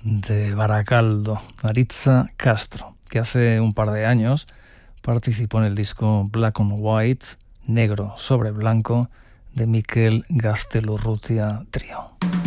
de Baracaldo, Aritza Castro, que hace un par de años participó en el disco Black on White, Negro sobre Blanco, de Mikel Gaztelu-Urrutia Trio.